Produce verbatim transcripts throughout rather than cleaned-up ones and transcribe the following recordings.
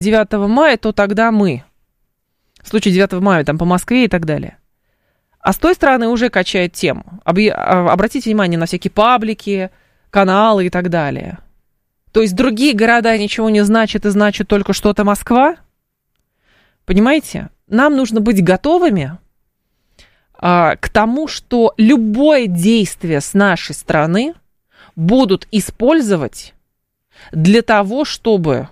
девятого мая, то тогда мы. В случае девятого мая там по Москве и так далее. А с той стороны уже качает тему. Обратите внимание на всякие паблики, каналы и так далее. То есть другие города ничего не значат, и значит только что-то Москва. Понимаете? Нам нужно быть готовыми а, к тому, что любое действие с нашей стороны будут использовать для того, чтобы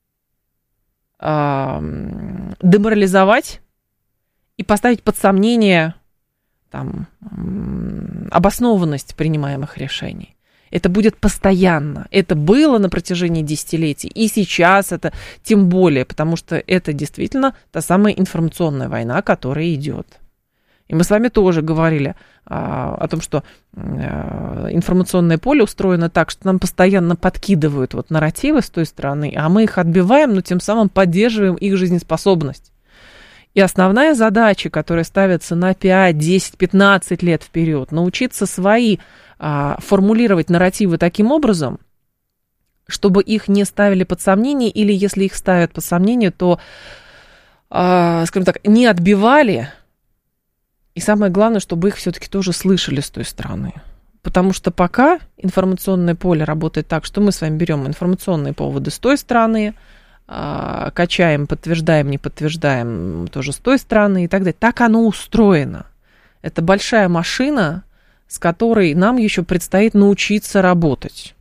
а, деморализовать и поставить под сомнение там, обоснованность принимаемых решений. Это будет постоянно. Это было на протяжении десятилетий. И сейчас это тем более, потому что это действительно та самая информационная война, которая идет. И мы с вами тоже говорили а, о том, что а, информационное поле устроено так, что нам постоянно подкидывают вот нарративы с той стороны, а мы их отбиваем, но тем самым поддерживаем их жизнеспособность. И основная задача, которая ставится на пять, десять, пятнадцать лет вперед, научиться свои а, формулировать нарративы таким образом, чтобы их не ставили под сомнение, или если их ставят под сомнение, то, а, скажем так, не отбивали. И самое главное, чтобы их все-таки тоже слышали с той стороны. Потому что пока информационное поле работает так, что мы с вами берем информационные поводы с той стороны, качаем, подтверждаем, не подтверждаем тоже с той стороны и так далее. Так оно устроено. Это большая машина, с которой нам еще предстоит научиться работать.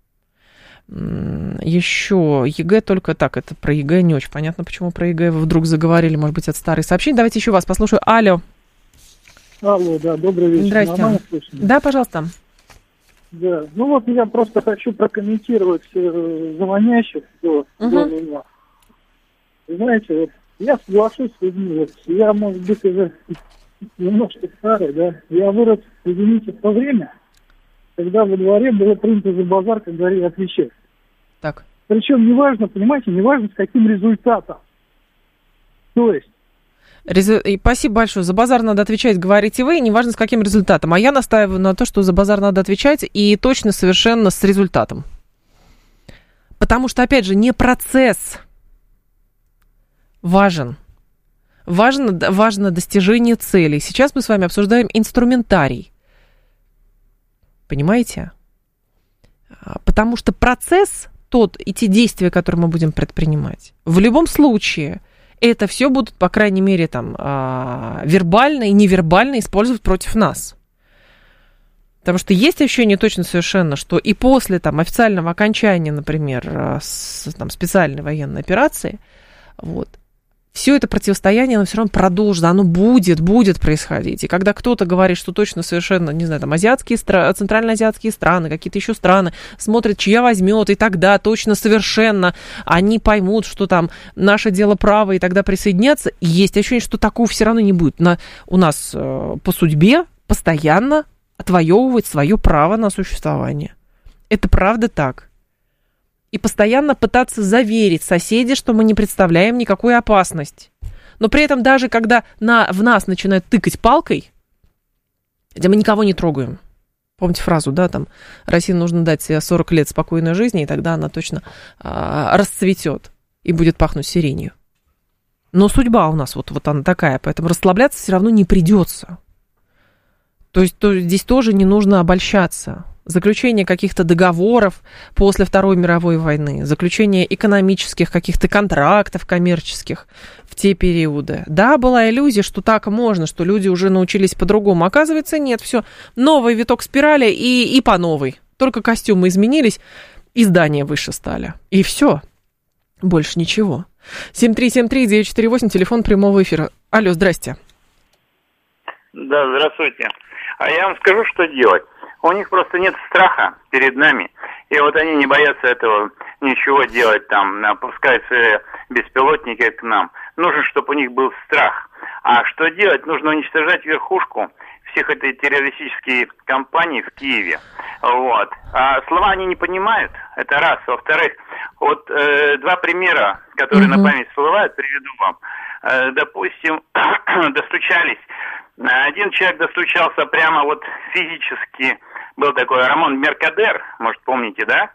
Еще ЕГЭ только так, это про ЕГЭ не очень понятно, почему про ЕГЭ вы вдруг заговорили, может быть, от старых сообщений. Давайте еще вас послушаю. Алло. Алло, да, добрый вечер. Здрасте. Да, пожалуйста. Да, ну вот я просто хочу прокомментировать э, звонящих до, uh-huh. до меня. Знаете, вот я соглашусь с людьми, вот, я, может быть, уже немножко старый, да, я вырос, извините, в то время, когда во дворе было принято за базар, как говорили, отвечать. Так. Причем неважно, понимаете, неважно с каким результатом. То есть, Резу... И спасибо большое. За базар надо отвечать, говорите вы, неважно с каким результатом. А я настаиваю на то, что за базар надо отвечать, и точно совершенно с результатом. Потому что, опять же, не процесс важен. Важно, важно достижение целей. Сейчас мы с вами обсуждаем инструментарий. Понимаете? Потому что процесс, тот и те действия, которые мы будем предпринимать, в любом случае... это все будут, по крайней мере, там, вербально и невербально использовать против нас. Потому что есть ощущение точно совершенно, что и после там, официального окончания, например, с, там, специальной военной операции, вот, все это противостояние, оно все равно продолжится, оно будет, будет происходить. И когда кто-то говорит, что точно совершенно, не знаю, там, азиатские страны, центральноазиатские страны, какие-то еще страны, смотрят, чья возьмет, и тогда точно совершенно они поймут, что там наше дело право, и тогда присоединятся. И есть ощущение, что такого все равно не будет. На, у нас э, по судьбе постоянно отвоевывать свое право на существование. Это правда так. И постоянно пытаться заверить соседей, что мы не представляем никакую опасность. Но при этом даже когда на, в нас начинают тыкать палкой, где мы никого не трогаем. Помните фразу, да, там, России нужно дать себе сорок лет спокойной жизни, и тогда она точно а, расцветет и будет пахнуть сиренью. Но судьба у нас вот, вот она такая, поэтому расслабляться все равно не придется. То есть то, здесь тоже не нужно обольщаться. Заключение каких-то договоров после Второй мировой войны, заключение экономических каких-то контрактов коммерческих в те периоды. Да, была иллюзия, что так можно, что люди уже научились по-другому. Оказывается, нет, все, новый виток спирали и, и по новой. Только костюмы изменились, и здания выше стали. И все, больше ничего. семь три семь три девять четыре восемь, телефон прямого эфира. Алло, здрасте. Да, здравствуйте. А я вам скажу, что делать. У них просто нет страха перед нами. И вот они не боятся этого ничего делать там, пускать свои беспилотники к нам. Нужно, чтобы у них был страх. А что делать? Нужно уничтожать верхушку всех этой террористических компаний в Киеве. Вот. А слова они не понимают. Это раз. Во-вторых, вот э, два примера, которые mm-hmm. на память всплывают, приведу вам. Э, допустим, достучались. Один человек достучался прямо вот физически, был такой Рамон Меркадер, может, помните, да?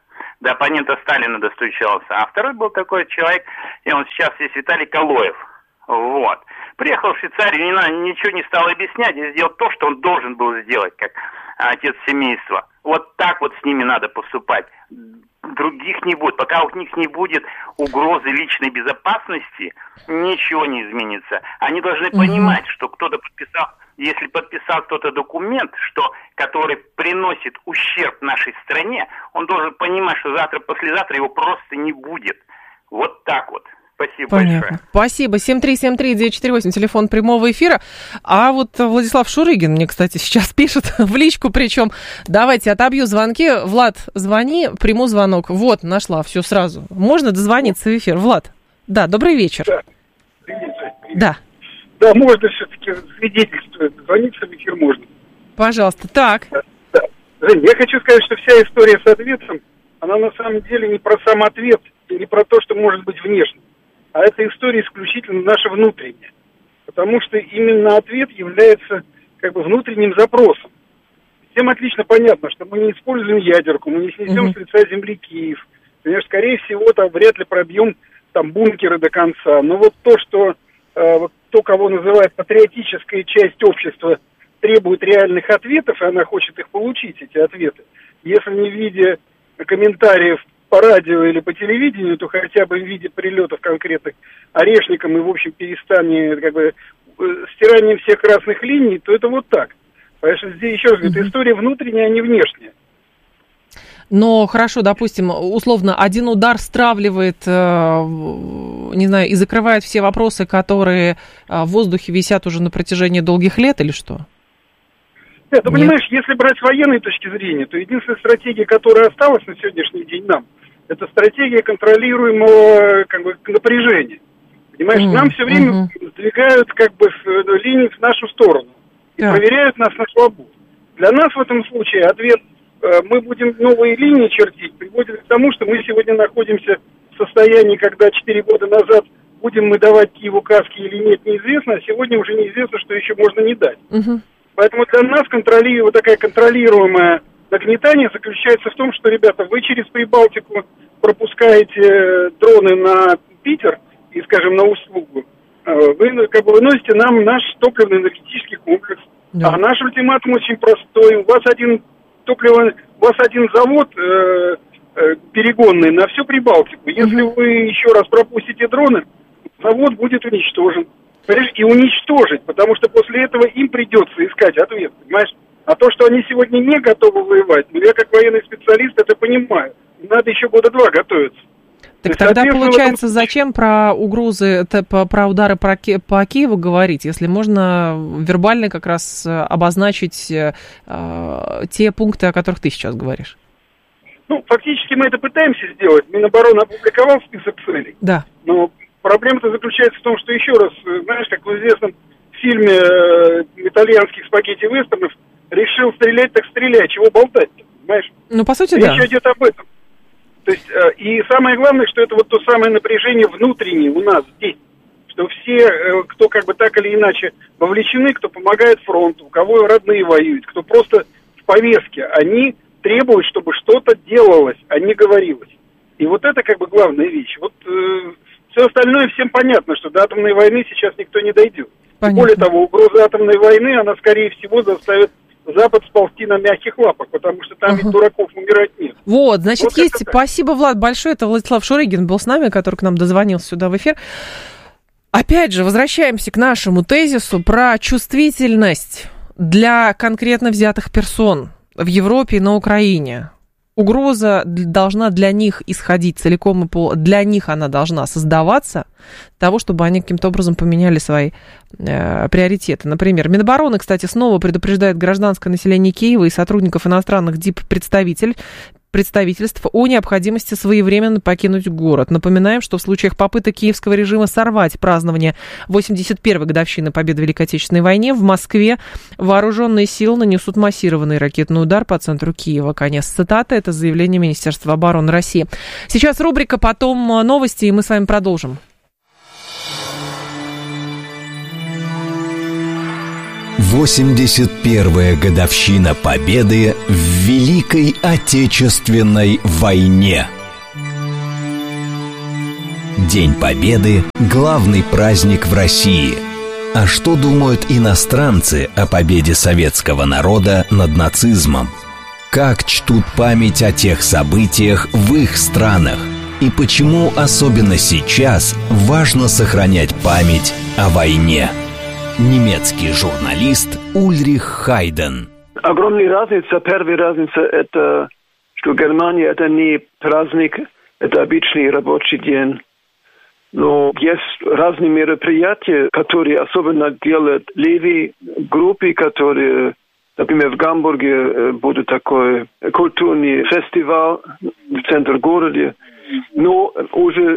до оппонента Сталина достучался. А второй был такой человек, и он сейчас есть Виталий Калоев. Вот. Приехал в Швейцарию, не, ничего не стал объяснять, и сделал то, что он должен был сделать, как отец семейства. Вот так вот с ними надо поступать. Других не будет. Пока у них не будет угрозы личной безопасности, ничего не изменится. Они должны угу. понимать, что кто-то подписал, если подписал кто-то документ, что, который приносит ущерб нашей стране, он должен понимать, что завтра, послезавтра его просто не будет. Вот так вот. Спасибо Понятно. большое. Спасибо. семь три семь три девять четыре восемь, телефон прямого эфира. А вот Владислав Шурыгин мне, кстати, сейчас пишет в личку, причем. Давайте отобью звонки. Влад, звони, приму звонок. Вот, нашла, все сразу. Можно дозвониться в эфир. Влад, да, добрый вечер. Да, привет, привет. Да. Да, можно все-таки свидетельствовать. Звониться в эфир можно. Пожалуйста. Так. Да, да. Жень, я хочу сказать, что вся история с ответом, она на самом деле не про сам ответ, и не про то, что может быть внешне. А эта история исключительно наша внутренняя. Потому что именно ответ является как бы внутренним запросом. Всем отлично понятно, что мы не используем ядерку, мы не снесем mm-hmm. с лица земли Киев. Конечно, скорее всего, там вряд ли пробьем там бункеры до конца. Но вот то, что э, вот то, кого называют патриотическая часть общества, требует реальных ответов, и она хочет их получить, эти ответы, если не в виде комментариев по радио или по телевидению, то хотя бы в виде прилетов конкретных орешником и, в общем, перестанием, как бы, стиранием всех красных линий, то это вот так. Потому что здесь, еще раз говорю, это история внутренняя, а не внешняя. Но хорошо, допустим, условно, один удар стравливает, э, не знаю, и закрывает все вопросы, которые в воздухе висят уже на протяжении долгих лет, или что? Нет, ты понимаешь, если брать с военной точки зрения, то единственная стратегия, которая осталась на сегодняшний день нам, это стратегия контролируемого как бы напряжения. Понимаешь, mm-hmm. нам все время mm-hmm. сдвигают как бы линии в нашу сторону и yeah. проверяют нас на слабость. Для нас в этом случае ответ «мы будем новые линии чертить» приводит к тому, что мы сегодня находимся в состоянии, когда четыре года назад будем мы давать Киеву каски или нет, неизвестно, а сегодня уже неизвестно, что еще можно не дать. Mm-hmm. Поэтому для нас контроли... вот такая контролируемая нагнетание заключается в том, что, ребята, вы через Прибалтику пропускаете дроны на Питер и, скажем, на услугу, вы как бы выносите нам наш топливно-энергетический комплекс. Да. А наш ультиматум очень простой. У вас один топливо, у вас один завод э, э, перегонный на всю Прибалтику. Если угу. вы еще раз пропустите дроны, завод будет уничтожен. И уничтожить, потому что после этого им придется искать ответ, понимаешь? А то, что они сегодня не готовы воевать, ну, я как военный специалист это понимаю. Надо еще года два готовиться. Так то тогда, получается, этом... зачем про угрозы, про удары по Киеву говорить, если можно вербально как раз обозначить э, те пункты, о которых ты сейчас говоришь? Ну, фактически мы это пытаемся сделать. Минобороны опубликовал список целей. Да. Но проблема-то заключается в том, что, еще раз, знаешь, как в известном фильме э, итальянских спагетти-вестернов, решил стрелять, так стреляй, чего болтать-то, понимаешь? Ну, по сути, Речь да. Речь идет об этом. То есть, э, и самое главное, что это вот то самое напряжение внутреннее у нас здесь, что все, э, кто как бы так или иначе вовлечены, кто помогает фронту, у кого родные воюют, кто просто в повестке, они требуют, чтобы что-то делалось, а не говорилось. И вот это как бы главная вещь. Вот э, все остальное всем понятно, что до атомной войны сейчас никто не дойдет. Понятно. Более того, угроза атомной войны, она скорее всего заставит Запад сползти на мягких лапах, потому что там ага. ведь дураков умирать нет. Вот, значит, вот есть... Спасибо, Влад, большое. Это Владислав Шурыгин был с нами, который к нам дозвонился сюда в эфир. Опять же, возвращаемся к нашему тезису про чувствительность для конкретно взятых персон в Европе и на Украине. Угроза должна для них исходить целиком и пол... Для них она должна создаваться, того, чтобы они каким-то образом поменяли свои э, приоритеты. Например, Минобороны, кстати, снова предупреждает гражданское население Киева и сотрудников иностранных диппредставитель, представительств о необходимости своевременно покинуть город. Напоминаем, что в случаях попыток киевского режима сорвать празднование восемьдесят первой годовщины победы в Великой Отечественной войне в Москве вооруженные силы нанесут массированный ракетный удар по центру Киева. Конец цитаты. Это заявление Министерства обороны России. Сейчас рубрика, потом новости, и мы с вами продолжим. восемьдесят первая годовщина Победы в Великой Отечественной войне. День Победы – главный праздник в России. А что думают иностранцы о победе советского народа над нацизмом? Как чтут память о тех событиях в их странах? И почему особенно сейчас важно сохранять память о войне? Немецкий журналист Ульрих Хайден. Огромная разница. Первая разница – это, что Германия – это не праздник, это обычный рабочий день. Но есть разные мероприятия, которые особенно делают левые группы, которые, например, в Гамбурге будет такой культурный фестиваль в центре города. Но уже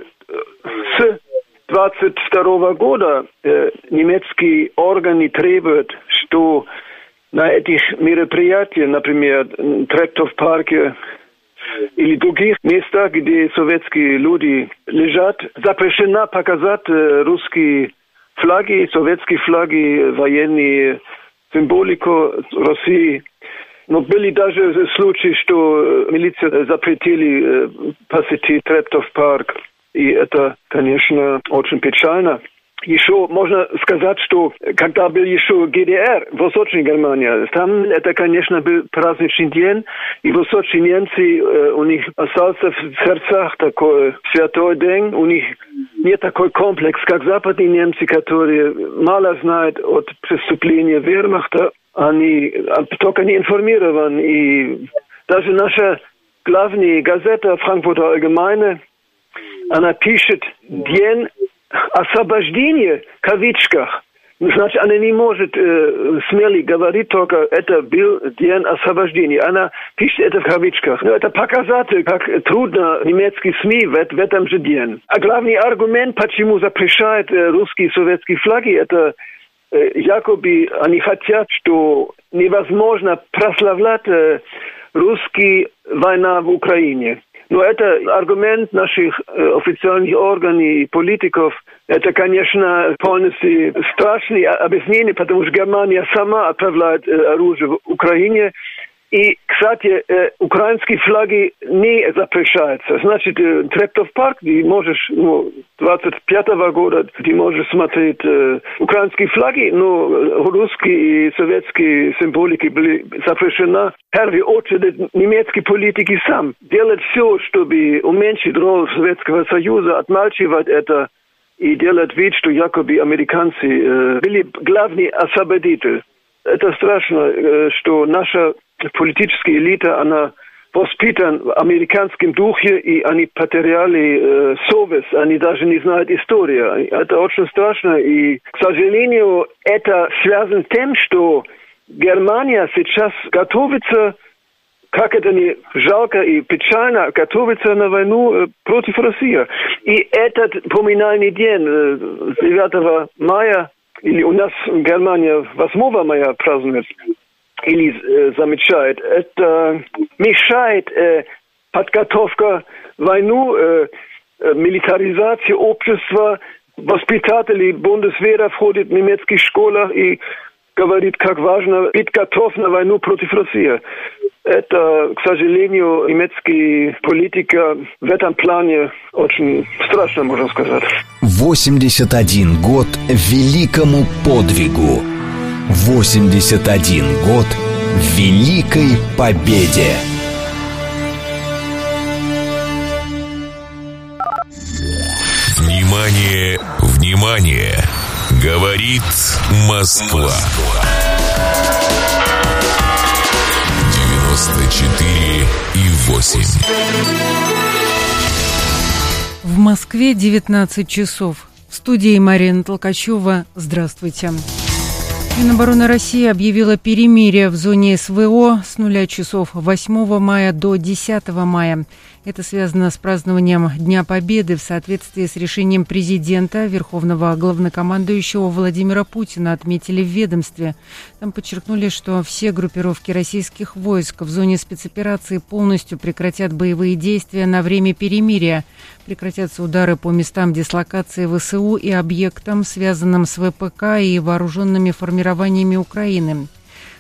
с двадцать второго года э, немецкие органы требуют, что на этих мероприятиях, например, Трепtow-парке или других местах, где советские люди лежат, запрещено показать э, русские флаги, советские флаги, военные символику России. Но были даже случаи, что милиция запретили э, посетить Трепtow-парк. И это, конечно, очень печально. Еще можно сказать, что когда был еще ГДР, Восточная Германия, там это, конечно, был праздничный день, и восточные немцы, э, у них остался в сердцах такой святой день, у них нет такой комплекс, как западные немцы, которые мало знают от преступления вермахта, они только не информированы, и даже наша главная газета «Frankfurter Allgemeine», она пишет «День освобождения» в кавычках. Значит, она не может э, смело говорить только «это был день освобождения». Она пишет это в кавычках. Но это показатель, как трудно немецкие СМИ в, в этом же день. А главный аргумент, почему запрещают э, русские и советские флаги, это э, якобы они хотят, что невозможно прославлять э, русские война в Украине. Но это аргумент наших э, официальных органов и политиков. Это, конечно, полностью страшное объяснение, потому что Германия сама отправляет э, оружие в Украине. И, кстати, э, украинские флаги не запрещаются. Значит, э, Трепtow-парк, ты можешь, ну, двадцать пятого года, ты можешь смотреть э, украинские флаги, но русские и советские символики были запрещены. В первую очередь, немецкие политики сам делают все, чтобы уменьшить роль Советского Союза, отмалчивать это и делать вид, что якобы американцы э, были главные освободители. Это страшно, э, что наша политическая элита, она воспитана в американском духе, и они потеряли э, совесть, они даже не знают историю. Это очень страшно, и, к сожалению, это связано с тем, что Германия сейчас готовится, как это не жалко и печально, готовится на войну э, против России. И этот поминальный день, э, девятого мая, или у нас в Германии восьмого мая празднуют, или э, замечает, это мешает э, подготовка войну, э, э, милитаризация общества. Воспитатели Бундесвера входят в немецкие школы и говорит, как важно быть готов на войну против России. Это, к сожалению, немецкие политики в этом плане очень страшно, можно сказать. восемьдесят один год великому подвигу. восемьдесят один год великой победе. Внимание, внимание! Говорит Москва. девяносто четыре и восемь. В Москве девятнадцать часов. В студии Марина Толкачева. Здравствуйте. Минобороны России объявила перемирие в зоне СВО с нуля часов восьмого мая до десятого мая. Это связано с празднованием Дня Победы в соответствии с решением президента, верховного главнокомандующего Владимира Путина, отметили в ведомстве. Там подчеркнули, что все группировки российских войск в зоне спецоперации полностью прекратят боевые действия на время перемирия. Прекратятся удары по местам дислокации ВСУ и объектам, связанным с ВПК и вооруженными формированиями Украины.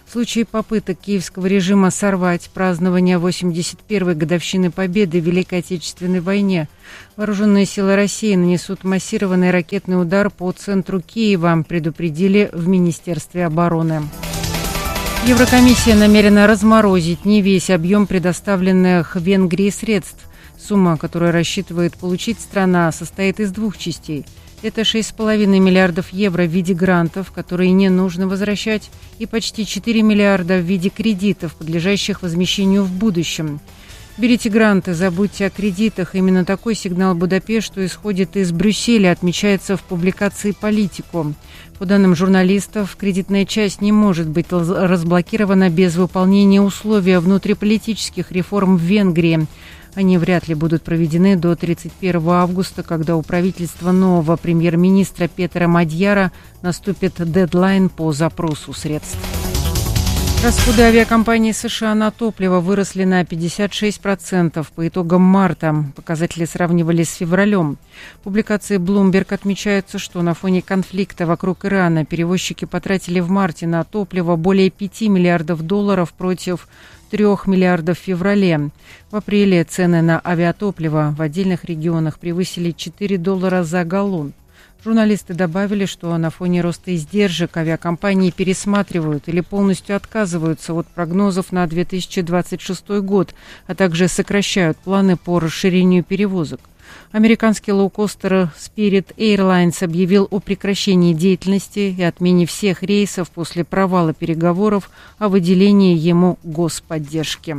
В случае попыток киевского режима сорвать празднование восемьдесят первой годовщины Победы в Великой Отечественной войне, вооруженные силы России нанесут массированный ракетный удар по центру Киева, предупредили в Министерстве обороны. Еврокомиссия намерена разморозить не весь объем предоставленных Венгрии средств. Сумма, которую рассчитывает получить страна, состоит из двух частей. Это шесть с половиной миллиардов евро в виде грантов, которые не нужно возвращать, и почти четыре миллиарда в виде кредитов, подлежащих возмещению в будущем. Берите гранты, забудьте о кредитах. Именно такой сигнал Будапешту исходит из Брюсселя, отмечается в публикации «Политику». По данным журналистов, кредитная часть не может быть разблокирована без выполнения условий внутриполитических реформ в Венгрии. Они вряд ли будут проведены до тридцать первого августа, когда у правительства нового премьер-министра Петера Мадьяра наступит дедлайн по запросу средств. Расходы авиакомпании США на топливо выросли на пятьдесят шесть процентов по итогам марта. Показатели сравнивали с февралем. В публикации Bloomberg отмечается, что на фоне конфликта вокруг Ирана перевозчики потратили в марте на топливо более пяти миллиардов долларов против трех миллиардов в феврале. В апреле цены на авиатопливо в отдельных регионах превысили четыре доллара за галлон. Журналисты добавили, что на фоне роста издержек авиакомпании пересматривают или полностью отказываются от прогнозов на две тысячи двадцать шестой год, а также сокращают планы по расширению перевозок. Американский лоукостер Spirit Airlines объявил о прекращении деятельности и отмене всех рейсов после провала переговоров о выделении ему господдержки.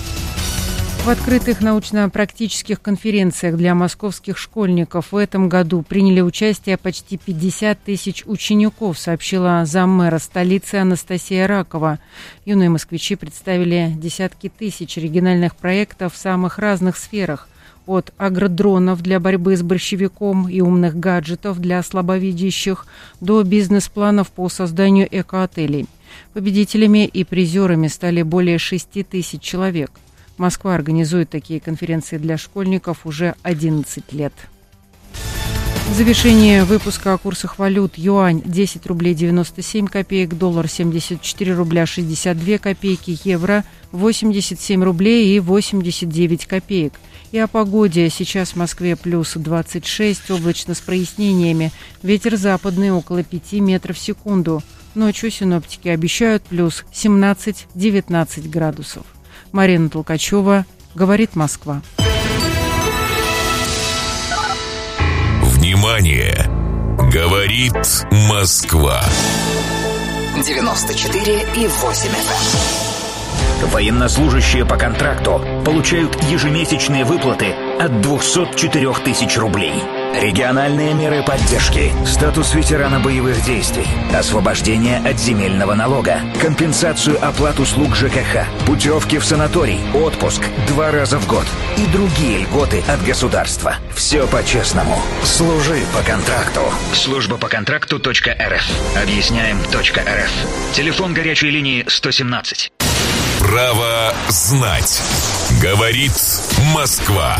В открытых научно-практических конференциях для московских школьников в этом году приняли участие почти пятьдесят тысяч учеников, сообщила заммэра столицы Анастасия Ракова. Юные москвичи представили десятки тысяч оригинальных проектов в самых разных сферах. От агродронов для борьбы с борщевиком и умных гаджетов для слабовидящих до бизнес-планов по созданию эко-отелей. Победителями и призерами стали более шести тысяч человек. Москва организует такие конференции для школьников уже одиннадцать лет. В завершение выпуска о курсах валют: юань десять рублей девяносто семь копеек, доллар семьдесят четыре рубля шестьдесят две копейки, евро восемьдесят семь рублей и восемьдесят девять копеек. И о погоде. Сейчас в Москве плюс двадцать шесть, облачно с прояснениями. Ветер западный около пяти метров в секунду. Ночью синоптики обещают плюс семнадцать-девятнадцать градусов. Марина Толкачева, говорит Москва. Внимание! Говорит Москва. девяносто четыре и восемь эф эм. Военнослужащие по контракту получают ежемесячные выплаты от двухсот четырёх тысяч рублей. Региональные меры поддержки, статус ветерана боевых действий, освобождение от земельного налога, компенсацию оплат услуг ЖКХ, путевки в санаторий, отпуск два раза в год и другие льготы от государства. Все по-честному. Служи по контракту. Служба по контракту .рф. Объясняем .рф. Телефон горячей линии сто семнадцать. Право знать. Говорит Москва.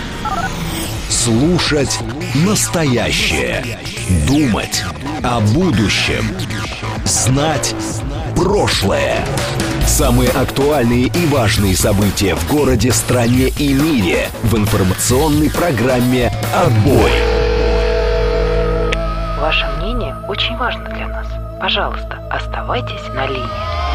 Слушать настоящее. Думать о будущем. Знать прошлое. Самые актуальные и важные события в городе, стране и мире в информационной программе «Отбой». Ваше мнение очень важно для нас. Пожалуйста, оставайтесь на линии.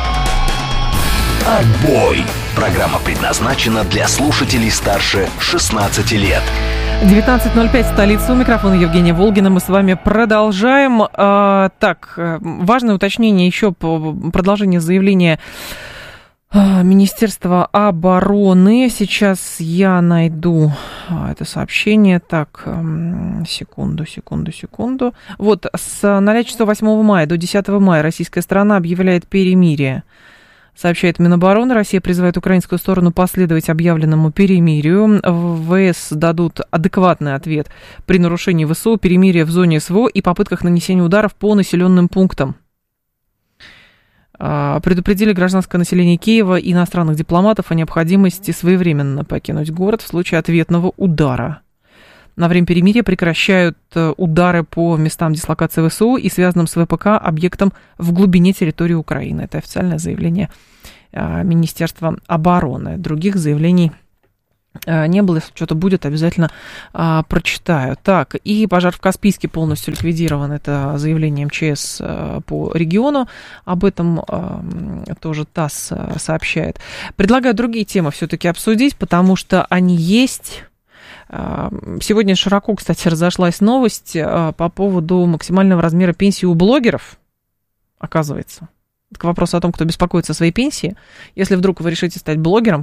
«Отбой». Программа предназначена для слушателей старше шестнадцати лет. девятнадцать ноль пять, столица. У микрофона Евгения Волгина. Мы с вами продолжаем. А, так, важное уточнение еще по продолжению заявления Министерства обороны. Сейчас я найду это сообщение. Так, секунду, секунду, секунду. Вот, с ноля часов восьмого мая до десятого мая российская сторона объявляет перемирие. Сообщает Минобороны, Россия призывает украинскую сторону последовать объявленному перемирию. В ВС дадут адекватный ответ при нарушении ВСУ, перемирия в зоне СВО и попытках нанесения ударов по населенным пунктам. Предупредили гражданское население Киева и иностранных дипломатов о необходимости своевременно покинуть город в случае ответного удара. на время перемирия прекращают удары по местам дислокации ВСУ и связанным с ВПК объектам в глубине территории Украины. Это официальное заявление Министерства обороны. Других заявлений не было. Если что-то будет, обязательно а, прочитаю. Так, и пожар в Каспийске полностью ликвидирован. Это заявление МЧС а, по региону. Об этом а, тоже ТАСС а, сообщает. Предлагаю другие темы все-таки обсудить, потому что они есть. А, сегодня широко, кстати, разошлась новость а, по поводу максимального размера пенсии у блогеров. Оказывается. К вопросу о том, кто беспокоится о своей пенсии. Если вдруг вы решите стать блогером,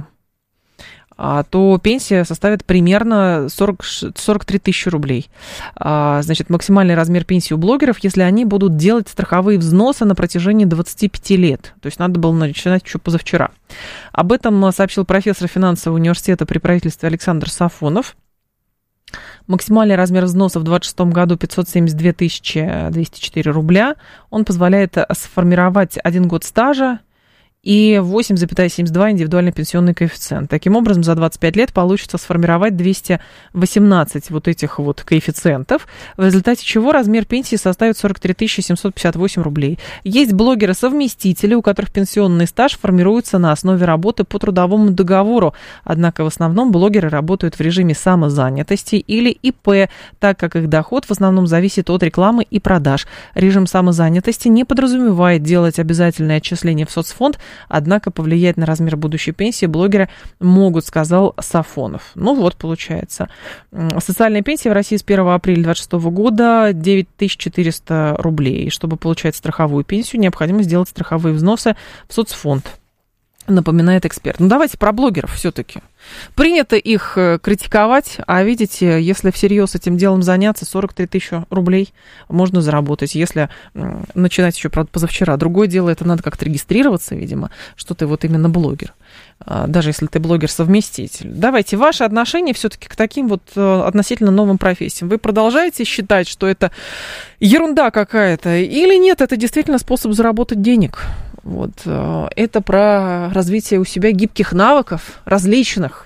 то пенсия составит примерно сорок, сорок три тысячи рублей. Значит, максимальный размер пенсии у блогеров, если они будут делать страховые взносы на протяжении двадцати пяти лет. То есть надо было начинать еще позавчера. Об этом сообщил профессор финансового университета при правительстве Александр Сафонов. Максимальный размер взноса в двадцать шестом году пятьсот семьдесят две тысячи двести четыре рубля. Он позволяет сформировать один год стажа и восемь целых семьдесят два индивидуальный пенсионный коэффициент. Таким образом, за двадцать пять лет получится сформировать двести восемнадцать вот этих вот коэффициентов, в результате чего размер пенсии составит сорок три тысячи семьсот пятьдесят восемь рублей. Есть блогеры-совместители, у которых пенсионный стаж формируется на основе работы по трудовому договору. Однако в основном блогеры работают в режиме самозанятости или ИП, так как их доход в основном зависит от рекламы и продаж. Режим самозанятости не подразумевает делать обязательное отчисление в соцфонд, однако повлиять на размер будущей пенсии блогеры могут, сказал Сафонов. Ну вот, получается. Социальная пенсия в России с первого апреля двадцать шестого года девять тысяч четыреста рублей. Чтобы получать страховую пенсию, необходимо сделать страховые взносы в соцфонд, напоминает эксперт. Ну, давайте про блогеров все-таки. Принято их критиковать, а видите, если всерьез этим делом заняться, сорок три тысячи рублей можно заработать, если начинать еще, правда, позавчера. Другое дело, это надо как-то регистрироваться, видимо, что ты вот именно блогер, даже если ты блогер-совместитель. Давайте, ваше отношение все-таки к таким вот относительно новым профессиям. Вы продолжаете считать, что это ерунда какая-то, или нет, это действительно способ заработать денег? Вот. Это про развитие у себя гибких навыков различных.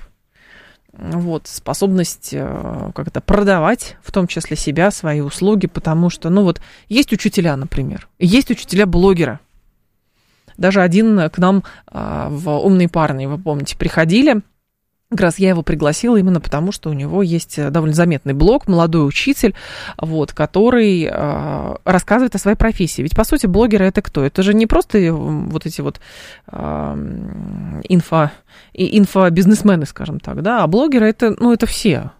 Вот. Способность как это, продавать, в том числе себя, свои услуги, потому что, ну вот, есть учителя, например, есть учителя-блогеры. Даже один к нам в «Умные парни», вы помните, приходили. Как раз я его пригласила именно потому, что у него есть довольно заметный блог, молодой учитель, вот, который э, рассказывает о своей профессии. Ведь, по сути, блогеры — это кто? Это же не просто вот эти вот э, инфо, инфобизнесмены, скажем так, да, а блогеры — это, ну, это все.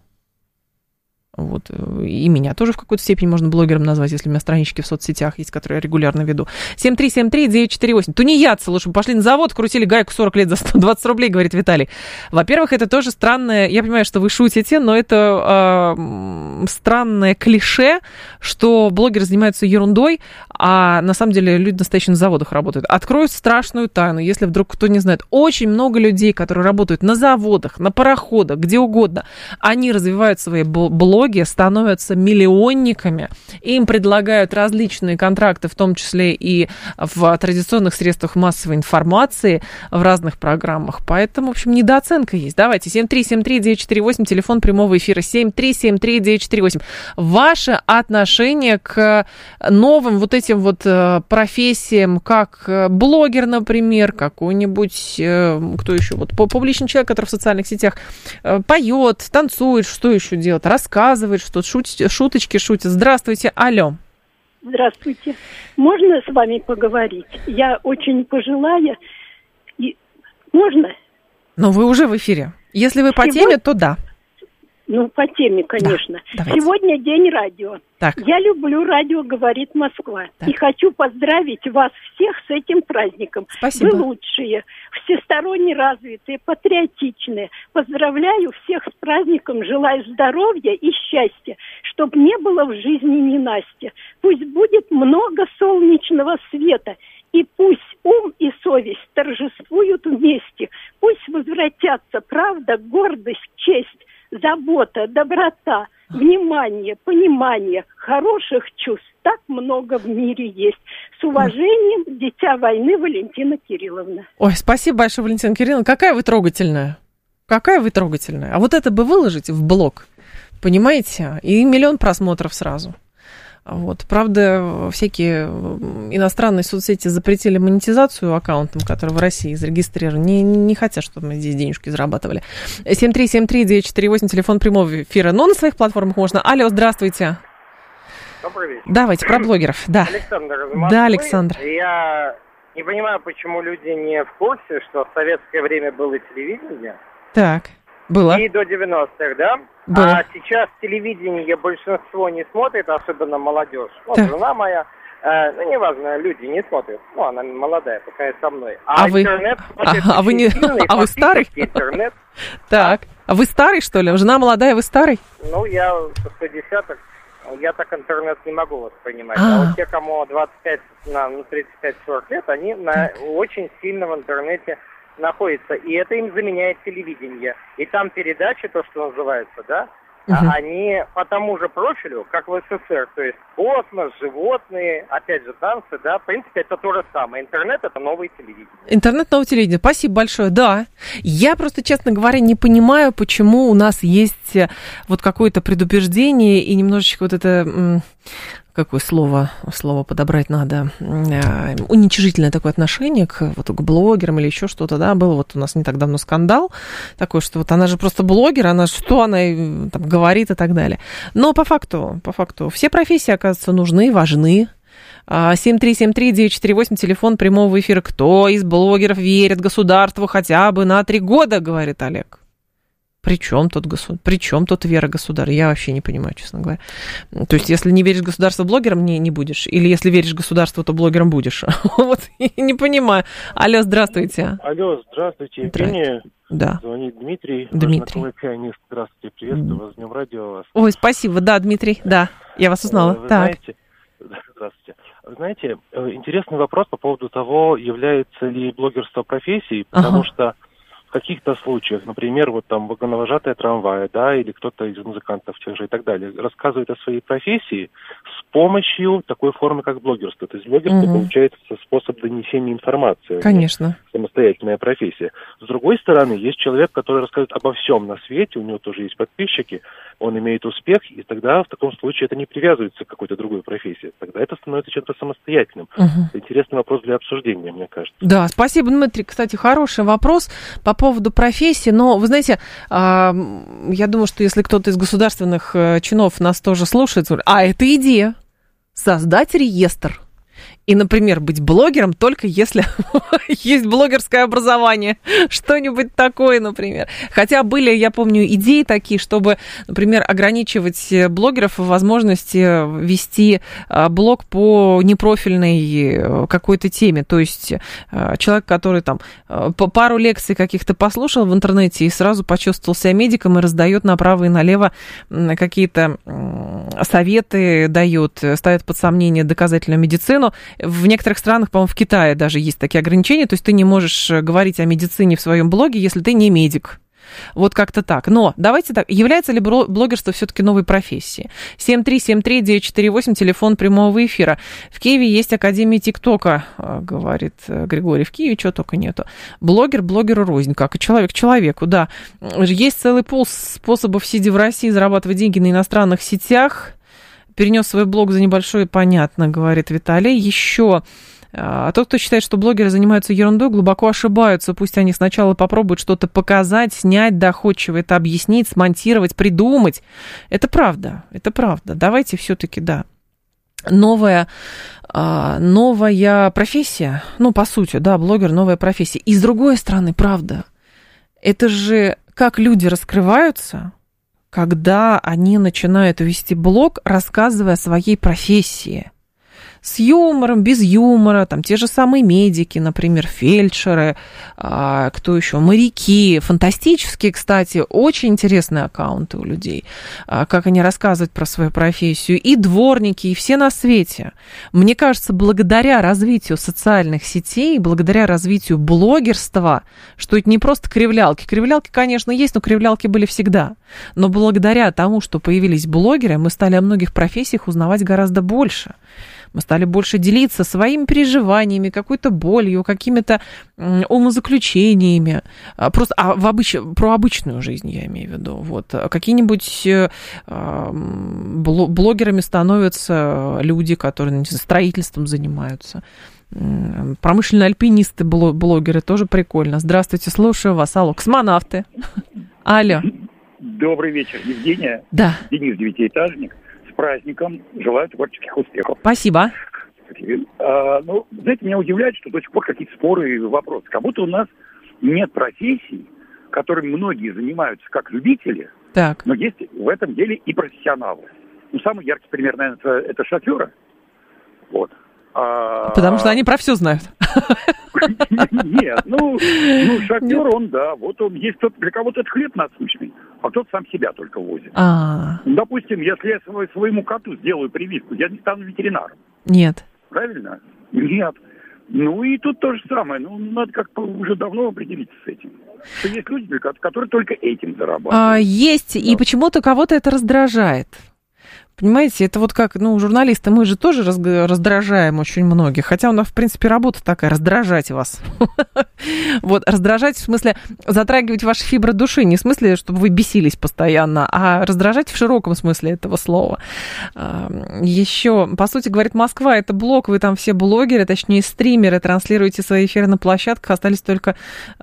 Вот. И меня тоже в какой-то степени можно блогером назвать, если у меня странички в соцсетях есть, которые я регулярно веду. семь три семь три девять четыре восемь. Тунеядцы лучше бы пошли на завод, крутили гайку сорок лет за сто двадцать рублей, говорит Виталий. Во-первых, это тоже странное, я понимаю, что вы шутите, но это э, странное клише, что блогеры занимаются ерундой, а на самом деле люди настоящие на заводах работают. Открою страшную тайну, если вдруг кто не знает. Очень много людей, которые работают на заводах, на пароходах, где угодно, они развивают свои блоги, становятся миллионниками, им предлагают различные контракты, в том числе и в традиционных средствах массовой информации, в разных программах. Поэтому, в общем, недооценка есть. Давайте, семь три семь три девять четыре восемь, телефон прямого эфира, семь три семь три девять четыре восемь. Ваше отношение к новым вот этим вот профессиям, как блогер, например, какой-нибудь, кто еще, вот публичный человек, который в социальных сетях поет, танцует, что еще делает, рассказывает, что шутить, шуточки шутит. Здравствуйте, алло. Здравствуйте. Можно с вами поговорить? Я очень пожилая. И... Можно? Но вы уже в эфире. Если вы по Сегодня... теме, то да. Ну, по теме, конечно. Да, сегодня день радио. Так. Я люблю радио «Говорит Москва». Так. И хочу поздравить вас всех с этим праздником. Спасибо. Вы лучшие, всесторонне развитые, патриотичные. Поздравляю всех с праздником, желаю здоровья и счастья, чтобы не было в жизни ненастья. Пусть будет много солнечного света. И пусть ум и совесть торжествуют вместе. Пусть возвратятся правда, гордость, честь, забота, доброта, внимание, понимание, хороших чувств. Так много в мире есть. С уважением, дитя войны, Валентина Кирилловна. Ой, спасибо большое, Валентина Кирилловна. Какая вы трогательная. Какая вы трогательная. А вот это бы выложите в блог. Понимаете? И миллион просмотров сразу. Вот. Правда, всякие иностранные соцсети запретили монетизацию аккаунтам, которые в России зарегистрированы. Не, не хотят, чтобы мы здесь денежки зарабатывали. семь три семь три девять четыре восемь, телефон прямого эфира. Но на своих платформах можно. Алло, здравствуйте. Добрый вечер. Давайте, про блогеров. Да, Александр, да, Александр. Я не понимаю, почему люди не в курсе, что в советское время было телевидение. Так, было. И до девяностых, да? Было. А сейчас телевидение большинство не смотрит, особенно молодежь. Вот так. Жена моя, э, ну, неважно, люди не смотрят. Ну, она молодая, такая со мной. А, а вы, интернет смотрит а, а вы не, сильный, а вы старый? Интернет. Так, а вы старый, что ли? Жена молодая, вы старый? Ну, я шестидесятых, я так интернет не могу воспринимать. А, а вот те, кому двадцать пять, ну, тридцать пять сорок лет, они на, очень сильно в интернете находятся, и это им заменяет телевидение. И там передачи, то, что называется, да, угу. они по тому же профилю, как в СССР, то есть космос, животные, опять же танцы, да, в принципе, это то же самое. Интернет — это новое телевидение. Интернет — новое телевидение. Спасибо большое, да. Я просто, честно говоря, не понимаю, почему у нас есть вот какое-то предубеждение и немножечко вот это... Какое слово, слово подобрать надо, уничижительное такое отношение к, вот, к блогерам или еще что-то, да, был вот у нас не так давно скандал такой, что вот она же просто блогер, она что она там говорит и так далее. Но по факту, по факту, все профессии, оказывается, нужны, важны. семь три семь три девять четыре восемь, телефон прямого эфира. Кто из блогеров верит государству хотя бы на три года, говорит Олег. При чем тут государство? При чем тут вера государя? Я вообще не понимаю, честно говоря. То есть, если не веришь государству, блогером не, не будешь? Или если веришь государству, то блогером будешь? Вот, не понимаю. Алло, здравствуйте. Алло, здравствуйте, Евгения. Да. Звонит Дмитрий. Дмитрий. Ваш пианист. Здравствуйте, приветствую вас, с днем радио вас. Ой, спасибо, да, Дмитрий, да, я вас узнала. Вы так. знаете, здравствуйте. Вы знаете, интересный вопрос по поводу того, является ли блогерство профессией, потому ага. что в каких-то случаях, например, вот там вагоновожатая трамвая, да, или кто-то из музыкантов тех же и так далее, рассказывает о своей профессии с помощью такой формы, как блогерство. То есть блогерство, угу. получается, способ донесения информации. Конечно. Самостоятельная профессия. С другой стороны, есть человек, который рассказывает обо всем на свете, у него тоже есть подписчики, он имеет успех, и тогда в таком случае это не привязывается к какой-то другой профессии. Тогда это становится чем-то самостоятельным. Угу. Это интересный вопрос для обсуждения, мне кажется. Да, спасибо, Дмитрий. Кстати, хороший вопрос по поводу профессии, но, вы знаете, я думаю, что если кто-то из государственных чинов нас тоже слушает, а это идея, создать реестр. И, например, быть блогером только если есть блогерское образование. Что-нибудь такое, например. Хотя были, я помню, идеи такие, чтобы, например, ограничивать блогеров в возможности вести блог по непрофильной какой-то теме. То есть человек, который там пару лекций каких-то послушал в интернете и сразу почувствовал себя медиком и раздает направо и налево какие-то советы, дает, ставит под сомнение доказательную медицину. В некоторых странах, по-моему, в Китае даже есть такие ограничения, то есть ты не можешь говорить о медицине в своем блоге, если ты не медик. Вот как-то так. Но давайте так, является ли блогерство все-таки новой профессией? семь три семь три девять четыре восемь, телефон прямого эфира. В Киеве есть Академия ТикТока, говорит Григорий. В Киеве чего только нету. Блогер блогеру рознь, как и человек человеку, да. Есть целый пул способов, сидя в России, зарабатывать деньги на иностранных сетях. Перенес свой блог за небольшой, понятно, говорит Виталий. Еще а тот, кто считает, что блогеры занимаются ерундой, глубоко ошибаются. Пусть они сначала попробуют что-то показать, снять доходчиво, это объяснить, смонтировать, придумать. Это правда, это правда. Давайте все-таки, да. Новая, новая профессия, ну, по сути, да, блогер, новая профессия. И с другой стороны, правда, это же как люди раскрываются, когда они начинают вести блог, рассказывая о своей профессии. С юмором, без юмора, там те же самые медики, например, фельдшеры, а, кто еще, моряки, фантастические, кстати, очень интересные аккаунты у людей, а, как они рассказывают про свою профессию, и дворники, и все на свете. Мне кажется, благодаря развитию социальных сетей, благодаря развитию блогерства, что это не просто кривлялки, кривлялки, конечно, есть, но кривлялки были всегда, но благодаря тому, что появились блогеры, мы стали о многих профессиях узнавать гораздо больше. Мы стали больше делиться своими переживаниями, какой-то болью, какими-то умозаключениями. Просто а в обыч... про обычную жизнь я имею в виду. Вот. Какие-нибудь э, блогерами становятся люди, которые, не знаю, строительством занимаются. Промышленные альпинисты, блогеры, тоже прикольно. Здравствуйте, слушаю вас. Алло, космонавты. Алло. Добрый вечер, Евгения. Да. Денис, девятиэтажник. С праздником. Желаю творческих успехов. Спасибо. А, ну, знаете, меня удивляет, что до сих пор какие-то споры и вопросы. Как будто у нас нет профессий, которыми многие занимаются как любители, так. но есть в этом деле и профессионалы. Ну, самый яркий пример, наверное, это, это шоферы. Вот. А... Потому что они про все знают. Нет, ну, ну шофер, он, да, вот он, есть кто-то, для кого-то это хлеб насущный, а кто-то сам себя только возит. А. Допустим, если я свой, своему коту сделаю прививку, я не стану ветеринаром. Нет. Правильно? Нет. Ну и тут то же самое, ну, надо как-то уже давно определиться с этим. Что есть люди, которые только этим зарабатывают. А, есть, да. И почему-то кого-то это раздражает. Понимаете, это вот как, ну, журналисты, мы же тоже раздражаем очень многих, хотя у нас, в принципе, работа такая, раздражать вас. Вот, раздражать, в смысле, затрагивать ваши фибры души, не в смысле, чтобы вы бесились постоянно, а раздражать в широком смысле этого слова. Еще, по сути, говорит, Москва, это блог, вы там все блогеры, точнее, стримеры, транслируете свои эфиры на площадках, остались только,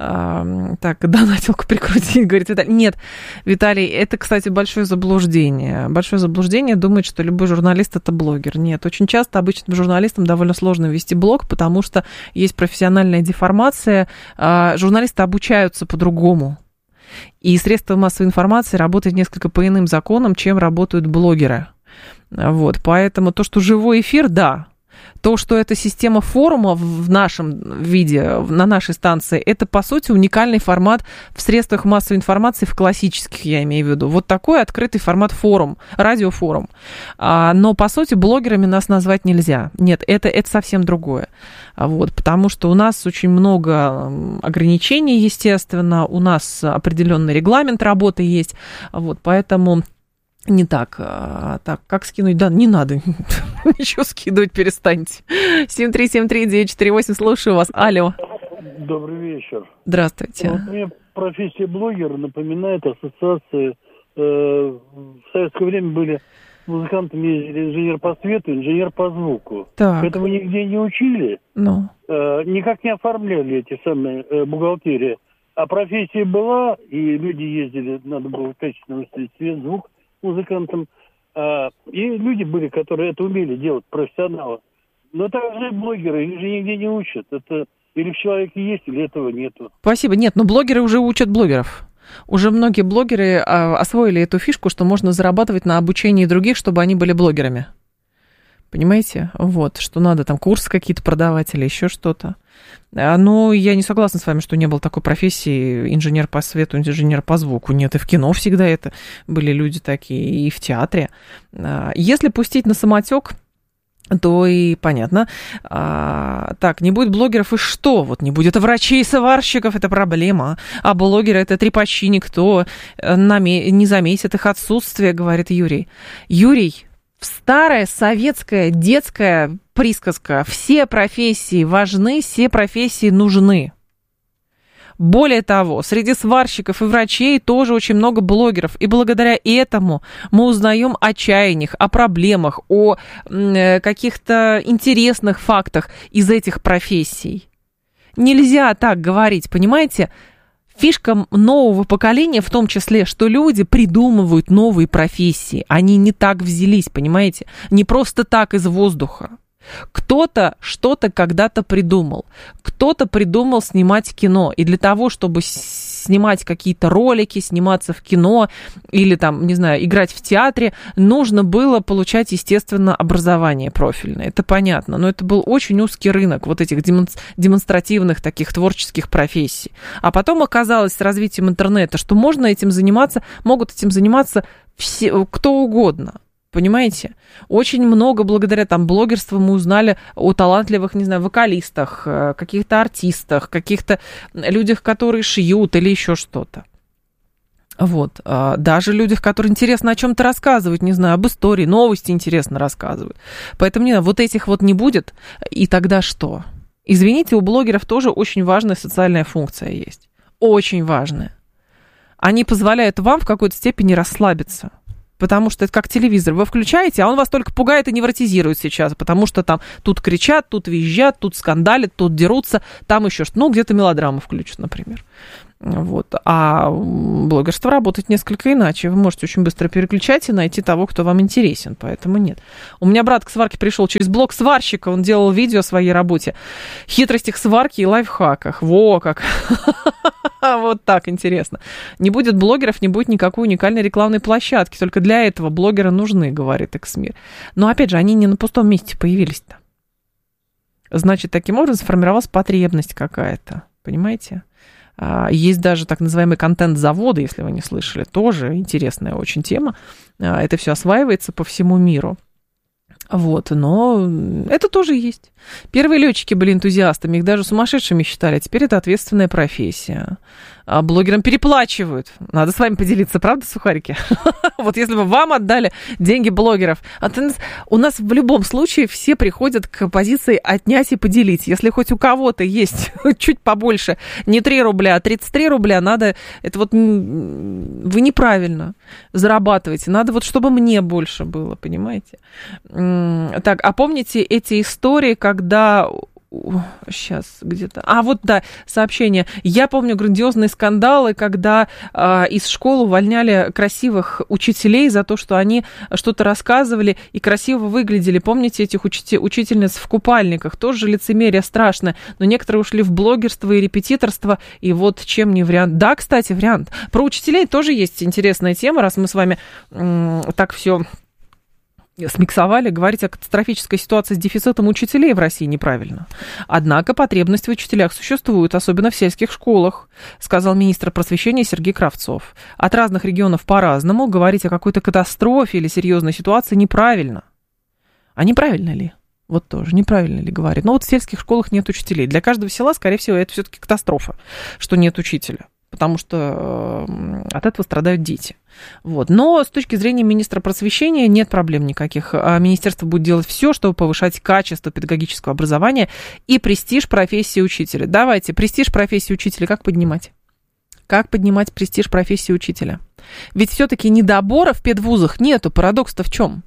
так, донатилку прикрутить, говорит Виталий. Нет, Виталий, это, кстати, большое заблуждение, большое заблуждение, думает, что любой журналист – это блогер. Нет, очень часто обычным журналистам довольно сложно вести блог, потому что есть профессиональная деформация. Журналисты обучаются по-другому. И средства массовой информации работают несколько по иным законам, чем работают блогеры. Вот, поэтому то, что живой эфир, да. То, что это система форума в нашем виде, на нашей станции, это, по сути, уникальный формат в средствах массовой информации, в классических, я имею в виду. Вот такой открытый формат форум, радиофорум. А, но, по сути, блогерами нас назвать нельзя. Нет, это, это совсем другое. Вот, потому что у нас очень много ограничений, естественно, у нас определенный регламент работы есть. Вот, поэтому... Не так. А, так, как скинуть? Да, не надо. Ничего скидывать перестаньте. семь три семь три девять четыре восемь, слушаю вас. Алло. Добрый вечер. Здравствуйте. Вот мне профессия блогера напоминает ассоциации. Э, в советское время были музыкантами ездили инженер по свету, инженер по звуку. Так. Этого нигде не учили. Ну. Э, никак не оформляли эти самые э, бухгалтерии. А профессия была, и люди ездили, надо было качественно выставить свет, звук музыкантам. А, и люди были, которые это умели делать, профессионалы. Но также блогеры, их же нигде не учат. Это или в человеке есть, или этого нету. Спасибо. Нет, но блогеры уже учат блогеров. Уже многие блогеры а, освоили эту фишку, что можно зарабатывать на обучении других, чтобы они были блогерами. Понимаете? Вот, что надо там курсы какие-то продавать или еще что-то. Но я не согласна с вами, что не было такой профессии инженер по свету, инженер по звуку. Нет, и в кино всегда это были люди такие, и в театре. Если пустить на самотек, то и понятно. А, так, не будет блогеров и что? Вот не будет врачей и сварщиков, это проблема. А блогеры это трепачи, никто не заметит их отсутствие, говорит Юрий. Юрий, старая советская детская присказка: все профессии важны, все профессии нужны. Более того, среди сварщиков и врачей тоже очень много блогеров. И благодаря этому мы узнаем о чаяниях, о проблемах, о э, каких-то интересных фактах из этих профессий. Нельзя так говорить, понимаете? Фишка нового поколения в том числе, что люди придумывают новые профессии. Они не так взялись, понимаете? Не просто так из воздуха. Кто-то что-то когда-то придумал. Кто-то придумал снимать кино. И для того, чтобы снимать какие-то ролики, сниматься в кино или там, не знаю, играть в театре, нужно было получать, естественно, образование профильное. Это понятно. Но это был очень узкий рынок вот этих демонстративных таких творческих профессий. А потом оказалось с развитием интернета, что можно этим заниматься, могут этим заниматься все, кто угодно. Понимаете? Очень много благодаря там блогерству мы узнали о талантливых, не знаю, вокалистах, каких-то артистах, каких-то людях, которые шьют или еще что-то. Вот. Даже людях, которые интересно о чем-то рассказывают, не знаю, об истории, новости интересно рассказывают. Поэтому не, вот этих вот не будет, и тогда что? Извините, у блогеров тоже очень важная социальная функция есть. Очень важная. Они позволяют вам в какой-то степени расслабиться. Потому что это как телевизор. Вы включаете, а он вас только пугает и невротизирует сейчас. Потому что там тут кричат, тут визжат, тут скандалят, тут дерутся, там еще что-то. Ну, где-то мелодраму включат, например. Вот. А блогерство работает несколько иначе. Вы можете очень быстро переключать и найти того, кто вам интересен. Поэтому нет. У меня брат к сварке пришел через блог сварщика. Он делал видео о своей работе. Хитростях сварки и лайфхаках. Во как! Вот так интересно. Не будет блогеров, не будет никакой уникальной рекламной площадки. Только для этого блогеры нужны, говорит Эксмир. Но опять же, они не на пустом месте появились-то. Значит, таким образом сформировалась потребность какая-то. Понимаете? Есть даже так называемый контент-заводы, если вы не слышали. Тоже интересная очень тема. Это все осваивается по всему миру. Вот, но это тоже есть. Первые летчики были энтузиастами, их даже сумасшедшими считали, а теперь это ответственная профессия. А блогерам переплачивают. Надо с вами поделиться, правда, сухарики? Вот если бы вам отдали деньги блогеров. У нас в любом случае все приходят к позиции отнять и поделить. Если хоть у кого-то есть чуть побольше, не три рубля, а тридцать три рубля, надо... Это вот вы неправильно зарабатываете. Надо вот, чтобы мне больше было, понимаете? Так, а помните эти истории, когда... Сейчас где-то... А, вот, да, сообщение. Я помню грандиозные скандалы, когда э, из школ увольняли красивых учителей за то, что они что-то рассказывали и красиво выглядели. Помните этих учи- учительниц в купальниках? Тоже лицемерие страшное. Но некоторые ушли в блогерство и репетиторство, и вот чем не вариант. Да, кстати, вариант. Про учителей тоже есть интересная тема, раз мы с вами м- так все... смиксовали, говорить о катастрофической ситуации с дефицитом учителей в России неправильно. Однако потребность в учителях существует, особенно в сельских школах, сказал министр просвещения Сергей Кравцов. От разных регионов по-разному. Говорить о какой-то катастрофе или серьезной ситуации неправильно. А неправильно ли? Вот тоже, неправильно ли говорит. Но вот в сельских школах нет учителей. Для каждого села, скорее всего, это все-таки катастрофа, что нет учителя. Потому что от этого страдают дети. Вот. Но с точки зрения министра просвещения нет проблем никаких. Министерство будет делать все, чтобы повышать качество педагогического образования и престиж профессии учителя. Давайте, престиж профессии учителя как поднимать? Как поднимать престиж профессии учителя? Ведь все-таки недобора в педвузах нету. Парадокс-то в чем?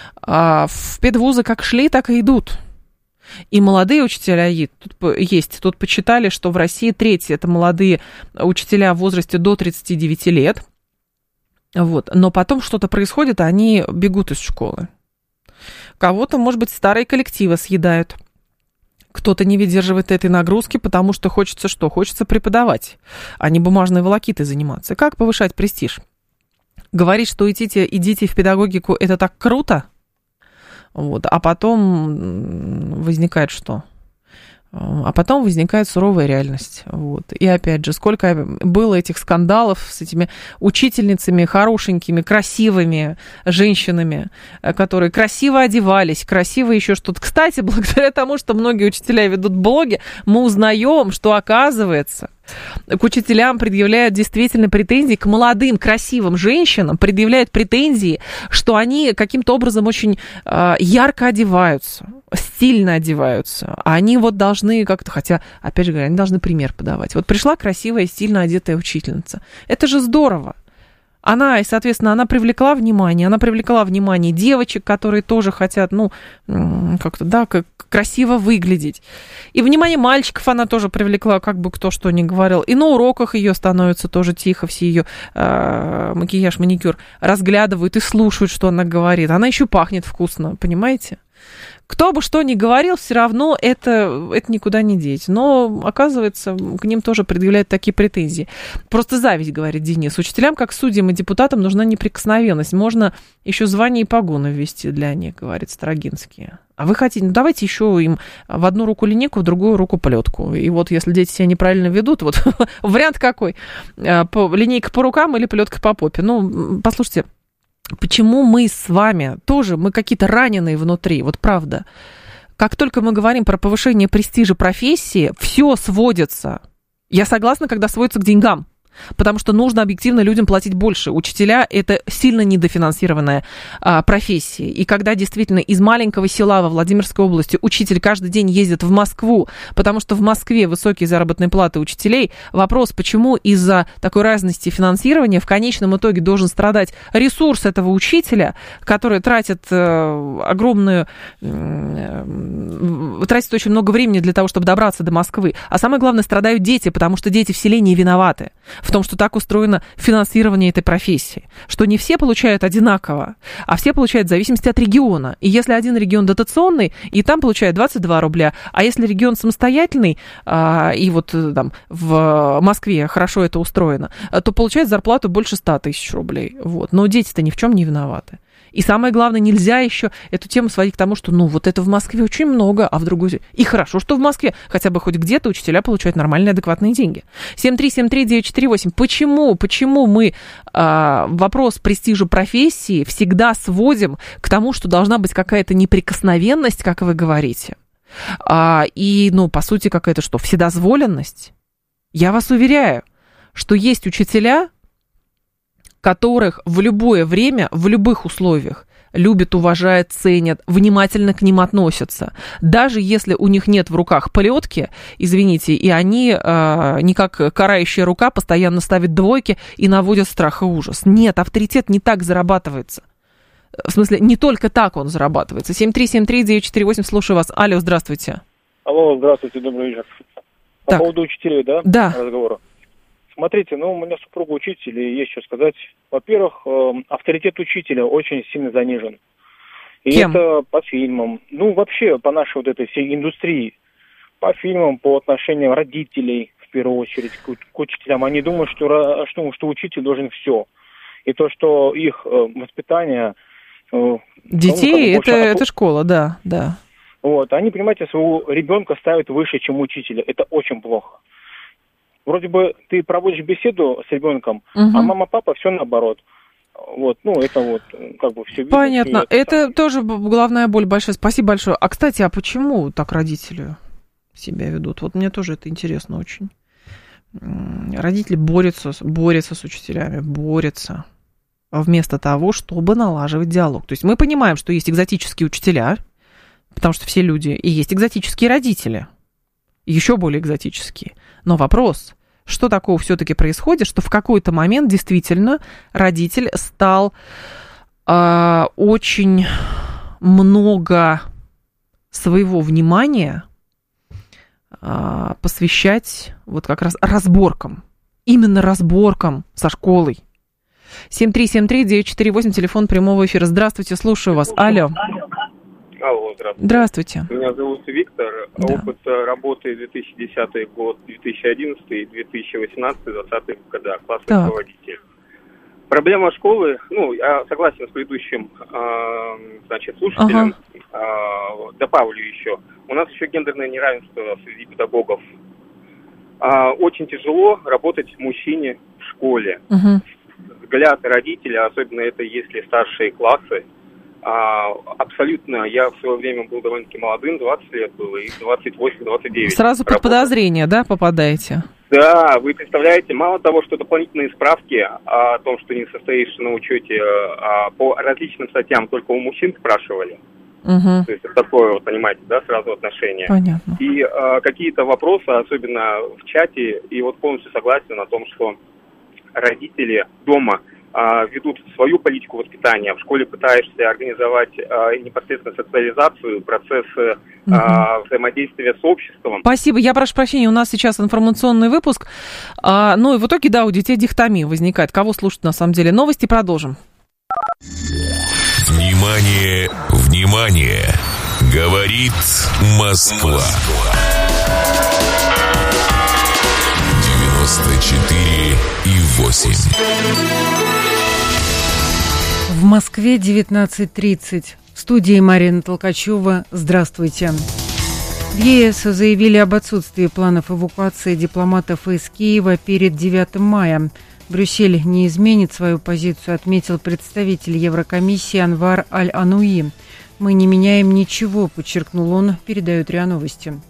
В педвузы как шли, так и идут. И молодые учителя есть. Тут почитали, что в России треть это молодые учителя в возрасте до тридцати девяти лет. Вот. Но потом что-то происходит, а они бегут из школы. Кого-то, может быть, старые коллективы съедают. Кто-то не выдерживает этой нагрузки, потому что хочется что? Хочется преподавать, а не бумажной волокитой заниматься. Как повышать престиж? Говорить, что идите, идите в педагогику, это так круто? Вот. А потом возникает что? А потом возникает суровая реальность. Вот. И опять же, сколько было этих скандалов с этими учительницами, хорошенькими, красивыми женщинами, которые красиво одевались, красиво еще что-то. Кстати, благодаря тому, что многие учителя ведут блоги, мы узнаем, что оказывается, к учителям предъявляют действительно претензии, к молодым, красивым женщинам предъявляют претензии, что они каким-то образом очень э, ярко одеваются, стильно одеваются. А они вот должны как-то, хотя, опять же говоря, они должны пример подавать. Вот пришла красивая, стильно одетая учительница. Это же здорово. Она, и, соответственно, она привлекла внимание, она привлекла внимание девочек, которые тоже хотят, ну, как-то, да, как красиво выглядеть. И внимание мальчиков она тоже привлекла, как бы кто что ни говорил. И на уроках ее становится тоже тихо, все ее э, макияж, маникюр разглядывают и слушают, что она говорит. Она еще пахнет вкусно, понимаете? Кто бы что ни говорил, все равно это, это никуда не деть. Но, оказывается, к ним тоже предъявляют такие претензии. Просто зависть, говорит Денис. Учителям, как судьям и депутатам, нужна неприкосновенность. Можно еще звание и погоны ввести для них, говорит Строгинский. А вы хотите, ну давайте еще им в одну руку линейку, в другую руку плетку. И вот если дети себя неправильно ведут, вот вариант какой? Линейка по рукам или плетка по попе? Ну, послушайте, почему мы с вами тоже, мы какие-то раненые внутри, вот правда. Как только мы говорим про повышение престижа профессии, все сводится. Я согласна, когда сводится к деньгам. Потому что нужно объективно людям платить больше. Учителя – это сильно недофинансированная а, профессия. И когда действительно из маленького села во Владимирской области учитель каждый день ездит в Москву, потому что в Москве высокие заработные платы учителей, вопрос, почему из-за такой разности финансирования в конечном итоге должен страдать ресурс этого учителя, который тратит э, огромную, э, тратит очень много времени для того, чтобы добраться до Москвы. А самое главное, страдают дети, потому что дети в селе не виноваты в том, что так устроено финансирование этой профессии, что не все получают одинаково, а все получают в зависимости от региона. И если один регион дотационный, и там получают двадцать два рубля, а если регион самостоятельный, а, и вот там в Москве хорошо это устроено, то получает зарплату больше ста тысяч рублей. Вот. Но дети-то ни в чем не виноваты. И самое главное, нельзя еще эту тему сводить к тому, что, ну, вот это в Москве очень много, а в другой... И хорошо, что в Москве хотя бы хоть где-то учителя получают нормальные, адекватные деньги. семь три семь три девять четыре восемь. Почему, почему мы а, вопрос престижа профессии всегда сводим к тому, что должна быть какая-то неприкосновенность, как вы говорите, а, и, ну, по сути, какая-то что, вседозволенность? Я вас уверяю, что есть учителя, которых в любое время, в любых условиях любят, уважают, ценят, внимательно к ним относятся. Даже если у них нет в руках плетки, извините, и они э, не как карающая рука постоянно ставят двойки и наводят страх и ужас. Нет, авторитет не так зарабатывается. В смысле, не только так он зарабатывается. семь три семь три девять четыре восемь, слушаю вас. Алло, здравствуйте. Алло, здравствуйте, добрый вечер. По так. поводу учителей, да? Да. Разговора. Смотрите, ну, у меня супруга учитель, и есть что сказать. Во-первых, э, авторитет учителя очень сильно занижен. И Кем? это по фильмам. Ну, вообще, по нашей вот этой всей индустрии. По фильмам, по отношениям родителей, в первую очередь, к, к учителям. Они думают, что, что, что учитель должен все. И то, что их э, воспитание... Э, Детей, ну, это, это школа, да, да. Вот, они, понимаете, своего ребенка ставят выше, чем учителя. Это очень плохо. Вроде бы ты проводишь беседу с ребенком, угу. а мама, папа все наоборот. Вот, ну, это вот, как бы все видно. Понятно. Это, это тоже головная боль большая. Спасибо большое. А, кстати, а почему так родители себя ведут? Вот мне тоже это интересно очень. Родители борются, борются с учителями, борются вместо того, чтобы налаживать диалог. То есть мы понимаем, что есть экзотические учителя, потому что все люди, и есть экзотические родители, еще более экзотические. Но вопрос, что такого все-таки происходит, что в какой-то момент действительно родитель стал э, очень много своего внимания э, посвящать вот как раз разборкам, именно разборкам со школой. семь три семь три девять четыре восемь, телефон прямого эфира. Здравствуйте, слушаю вас. Алло. Алло, здравствуйте. Здравствуйте. Меня зовут Виктор. Да. Опыт работы две тысячи десятый год, две тысячи одиннадцатый, две тысячи восемнадцатый, двадцатый года. Классный Так. руководитель. Проблема школы, ну, я согласен с предыдущим, э, значит, слушателем. Ага. Э, добавлю еще. У нас еще гендерное неравенство среди педагогов. Э, очень тяжело работать мужчине в школе. Угу. Взгляд родителя, особенно это если старшие классы, А, абсолютно, я в свое время был довольно-таки молодым, двадцать лет было, и двадцать восемь двадцать девять. Сразу под подозрение, да, попадаете? Да, вы представляете, мало того, что дополнительные справки о том, что не состоишь на учете а, по различным статьям, только у мужчин спрашивали. Угу. То есть это такое, вот, понимаете, да, сразу отношение. Понятно. И а, какие-то вопросы, особенно в чате, и вот полностью согласен о том, что родители дома ведут свою политику воспитания, в школе пытаешься организовать а, непосредственно социализацию, процессы а, взаимодействия с обществом. Спасибо, я прошу прощения, у нас сейчас информационный выпуск, а, ну и в итоге, да, у детей дихотомия возникает. Кого слушать на самом деле? Новости продолжим. Внимание, внимание, говорит Москва. девяносто четыре и восемь. В Москве девятнадцать тридцать. В студии Марина Толкачева. Здравствуйте. В ЕС заявили об отсутствии планов эвакуации дипломатов из Киева перед девятым мая. Брюссель не изменит свою позицию, отметил представитель Еврокомиссии Анвар Аль-Ануи. «Мы не меняем ничего», подчеркнул он, передают РИА Новости.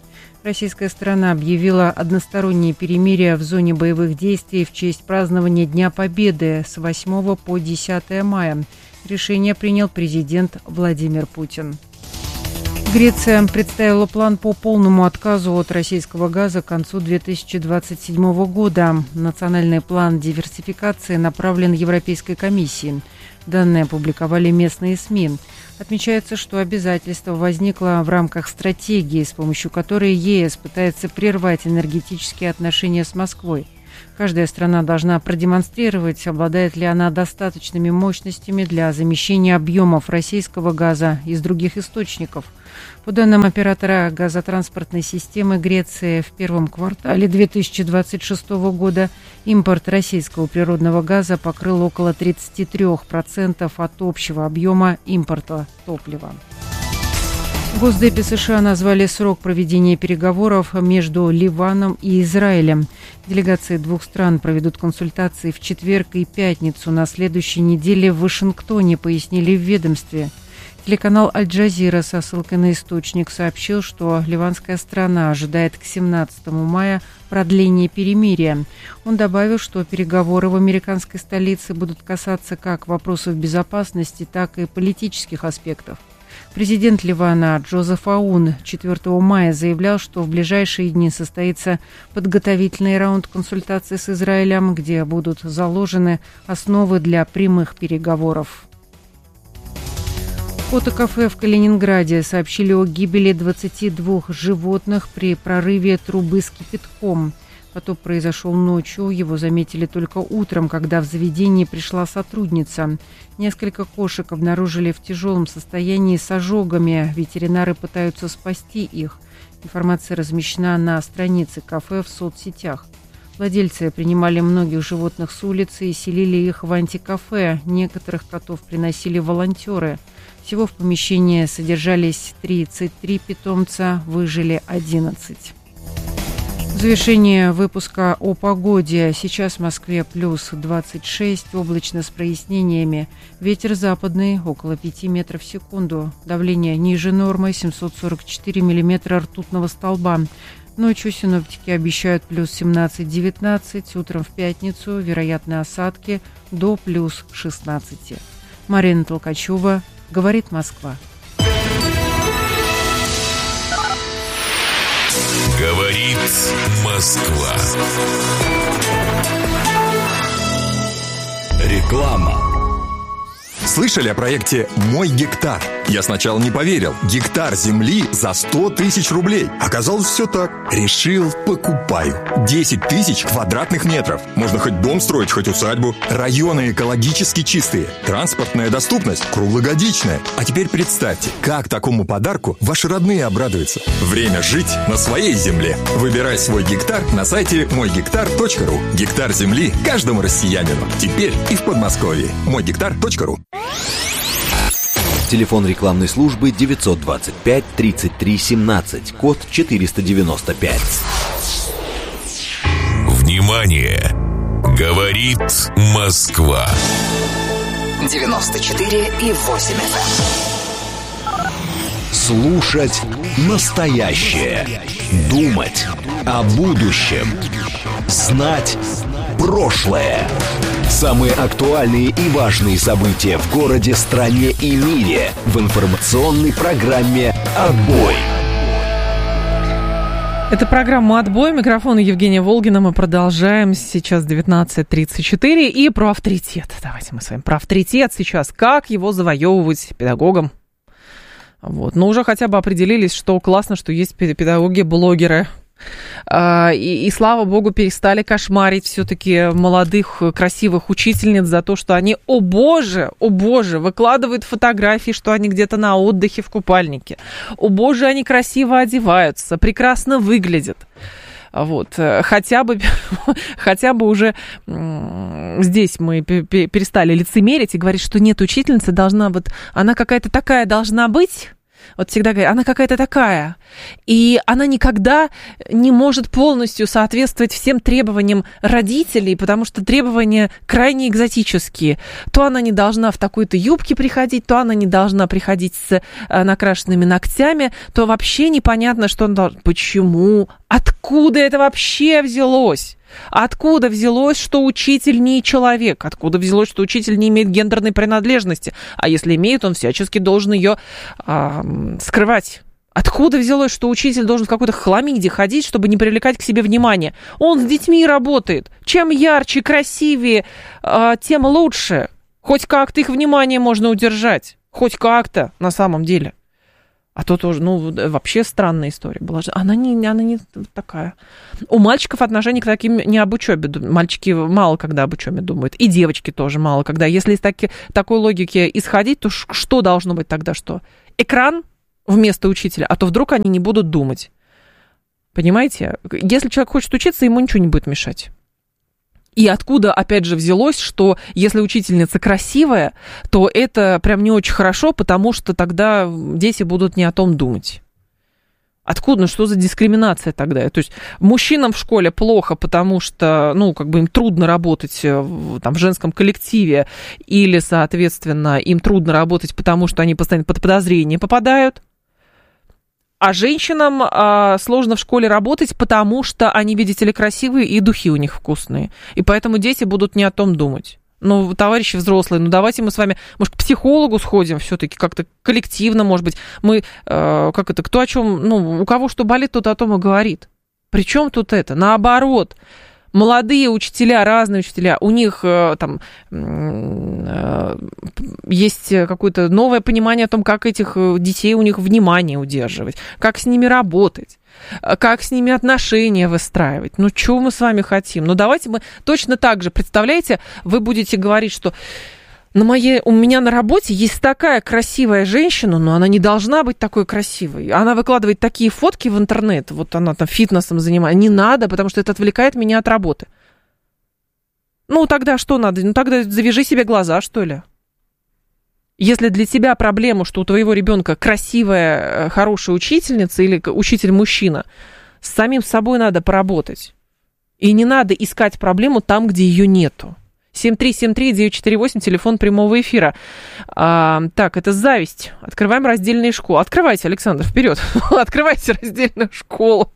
Российская сторона объявила одностороннее перемирие в зоне боевых действий в честь празднования Дня Победы с восьмого по десятое мая. Решение принял президент Владимир Путин. Греция представила план по полному отказу от российского газа к концу две тысячи двадцать седьмого года. Национальный план диверсификации направлен Европейской комиссии. Данные опубликовали местные СМИ. Отмечается, что обязательство возникло в рамках стратегии, с помощью которой ЕС пытается прервать энергетические отношения с Москвой. Каждая страна должна продемонстрировать, обладает ли она достаточными мощностями для замещения объемов российского газа из других источников. По данным оператора газотранспортной системы Греции, в первом квартале две тысячи двадцать шестого года импорт российского природного газа покрыл около тридцать три процента от общего объема импорта топлива. В Госдепе США назвали срок проведения переговоров между Ливаном и Израилем. Делегации двух стран проведут консультации в четверг и пятницу на следующей неделе в Вашингтоне, пояснили в ведомстве. Телеканал «Аль-Джазира» со ссылкой на источник сообщил, что ливанская сторона ожидает к семнадцатому мая продления перемирия. Он добавил, что переговоры в американской столице будут касаться как вопросов безопасности, так и политических аспектов. Президент Ливана Джозеф Аун четвёртого мая заявлял, что в ближайшие дни состоится подготовительный раунд консультаций с Израилем, где будут заложены основы для прямых переговоров. Фотокафе в Калининграде сообщили о гибели двадцати двух животных при прорыве трубы с кипятком. Потоп произошел ночью, его заметили только утром, когда в заведение пришла сотрудница. Несколько кошек обнаружили в тяжелом состоянии с ожогами. Ветеринары пытаются спасти их. Информация размещена на странице кафе в соцсетях. Владельцы принимали многих животных с улицы и селили их в антикафе. Некоторых котов приносили волонтеры. Всего в помещении содержались тридцать три питомца, выжили одиннадцать. В завершение выпуска о погоде. Сейчас в Москве плюс двадцать шесть, облачно с прояснениями. Ветер западный, около пяти метров в секунду. Давление ниже нормы, семьсот сорок четыре миллиметра ртутного столба. Ночью синоптики обещают плюс семнадцать-девятнадцать, утром в пятницу вероятны осадки до плюс шестнадцати. Марина Толкачева, говорит Москва. Говорит Москва. Реклама. Слышали о проекте «Мой гектар»? Я сначала не поверил. Гектар земли за сто тысяч рублей. Оказалось, все так. Решил, покупаю. десять тысяч квадратных метров. Можно хоть дом строить, хоть усадьбу. Районы экологически чистые. Транспортная доступность круглогодичная. А теперь представьте, как такому подарку ваши родные обрадуются. Время жить на своей земле. Выбирай свой гектар на сайте мой гектар точка ру. Гектар земли каждому россиянину. Теперь и в Подмосковье. мой гектар точка ру. Телефон рекламной службы девятьсот двадцать пять тридцать три семнадцать, код четыреста девяносто пять. Внимание! Говорит Москва. девяносто четыре и восемь эф эм. Слушать настоящее. Думать о будущем. Знать прошлое. Самые актуальные и важные события в городе, стране и мире в информационной программе «Отбой». Это программа «Отбой». Микрофон Евгения Волгина. Мы продолжаем. Сейчас девятнадцать тридцать четыре. И про авторитет. Давайте мы с вами про авторитет сейчас. Как его завоевывать педагогам? Вот. Но уже хотя бы определились, что классно, что есть педагоги-блогеры. И, и, слава богу, перестали кошмарить все-таки молодых, красивых учительниц за то, что они, о боже, о боже, выкладывают фотографии, что они где-то на отдыхе в купальнике. О боже, они красиво одеваются, прекрасно выглядят. Вот. Хотя бы, хотя бы уже здесь мы перестали лицемерить и говорить, что нет, учительница должна вот, она какая-то такая должна быть. вот всегда говорят, она какая-то такая, и она никогда не может полностью соответствовать всем требованиям родителей, потому что требования крайне экзотические. То она не должна в такой-то юбке приходить, то она не должна приходить с накрашенными ногтями, то вообще непонятно, что она должна... Почему? Откуда это вообще взялось? Откуда взялось, что учитель не человек? Откуда взялось, что учитель не имеет гендерной принадлежности? А если имеет, он всячески должен ее а, скрывать. Откуда взялось, что учитель должен в какой-то хламиде ходить, чтобы не привлекать к себе внимание? Он с детьми работает. Чем ярче, красивее, а, тем лучше. Хоть как-то их внимание можно удержать. Хоть как-то, на самом деле. А то тоже, ну, вообще странная история была. Она не, она не такая. У мальчиков отношение к таким не об учебе. Мальчики мало когда об учебе думают. И девочки тоже мало когда. Если из таки, такой логики исходить, то что должно быть тогда? Что? Экран вместо учителя? А то вдруг они не будут думать. Понимаете? Если человек хочет учиться, ему ничего не будет мешать. И откуда, опять же, взялось, что если учительница красивая, то это прям не очень хорошо, потому что тогда дети будут не о том думать. Откуда? Ну, что за дискриминация тогда? То есть мужчинам в школе плохо, потому что, ну, как бы им трудно работать в, там, в женском коллективе, или, соответственно, им трудно работать, потому что они постоянно под подозрение попадают. А женщинам а, сложно в школе работать, потому что они, видите ли, красивые и духи у них вкусные. И поэтому дети будут не о том думать. Ну, товарищи взрослые, ну давайте мы с вами, может, к психологу сходим все-таки как-то коллективно, может быть. Мы, э, как это, кто о чем, ну, у кого что болит, тот о том и говорит. Причем тут это? Наоборот. Молодые учителя, разные учителя, у них э, там э, есть какое-то новое понимание о том, как этих детей у них внимание удерживать, как с ними работать, как с ними отношения выстраивать. Ну, чего мы с вами хотим? Ну, давайте мы точно так же, представляете, вы будете говорить, что на моей, у меня на работе есть такая красивая женщина, но она не должна быть такой красивой. Она выкладывает такие фотки в интернет, вот она там фитнесом занимается. Не надо, потому что это отвлекает меня от работы. Ну, тогда что надо? Ну, тогда завяжи себе глаза, что ли. Если для тебя проблема, что у твоего ребенка красивая, хорошая учительница или учитель-мужчина, с самим собой надо поработать. И не надо искать проблему там, где ее нету. семь три семь три девять четыре восемь, телефон прямого эфира. А, так, это зависть. Открываем раздельные школы. Открывайте, Александр, вперед. Открывайте раздельную школу.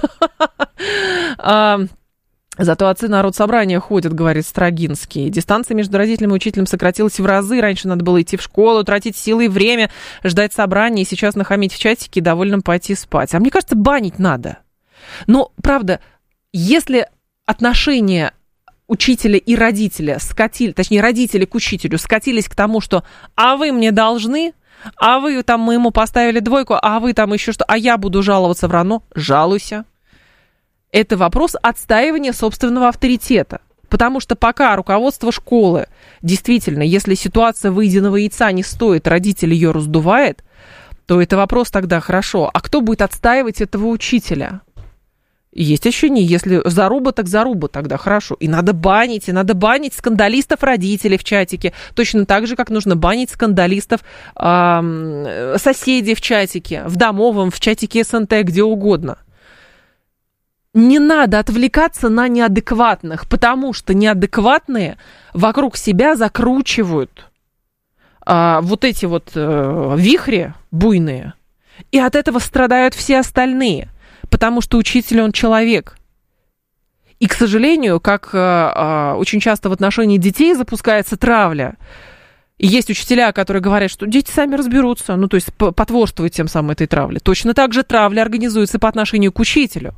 Зато отцы народ собрания ходят, говорит Строгинский. Дистанция между родителем и учителем сократилась в разы. Раньше надо было идти в школу, тратить силы и время, ждать собрания, и сейчас нахамить в чатике и довольно пойти спать. А мне кажется, банить надо. Но, правда, если отношения учителя и родителя скатили, точнее, родители к учителю скатились к тому, что «а вы мне должны», «а вы там мы ему поставили двойку», «а вы там еще что», «а я буду жаловаться в РАНО», жалуйся. Это вопрос отстаивания собственного авторитета. Потому что пока руководство школы, действительно, если ситуация выеденного яйца не стоит, родитель ее раздувает, то это вопрос тогда, хорошо, а кто будет отстаивать этого учителя? Есть ощущение, если заруба, так заруба, тогда хорошо. И надо банить, и надо банить скандалистов родителей в чатике. Точно так же, как нужно банить скандалистов э, соседей в чатике, в домовом, в чатике СНТ, где угодно. Не надо отвлекаться на неадекватных, потому что неадекватные вокруг себя закручивают э, вот эти вот э, вихри буйные, и от этого страдают все остальные. Потому что учитель, он человек. И, к сожалению, как а, очень часто в отношении детей запускается травля, и есть учителя, которые говорят, что дети сами разберутся, ну, то есть потворствуют тем самым этой травле. Точно так же травля организуется по отношению к учителю.